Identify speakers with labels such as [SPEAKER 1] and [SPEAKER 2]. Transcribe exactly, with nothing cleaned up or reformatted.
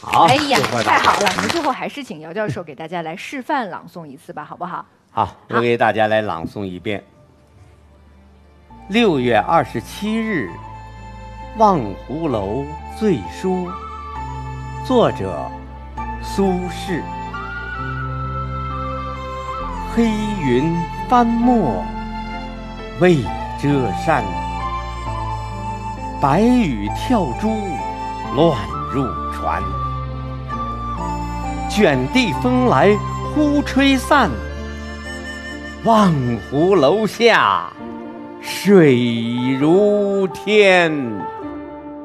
[SPEAKER 1] 好，
[SPEAKER 2] 哎呀，
[SPEAKER 1] 祝贺大家
[SPEAKER 2] 太好了！我们最后还是请姚教授给大家来示范朗诵一次吧，好不好？
[SPEAKER 1] 好，我给大家来朗诵一遍。六月二十七日，《望湖楼醉书》，作者苏轼。黑云翻墨未遮山，白雨跳珠乱入船。卷地风来忽吹散，望湖楼下水如天。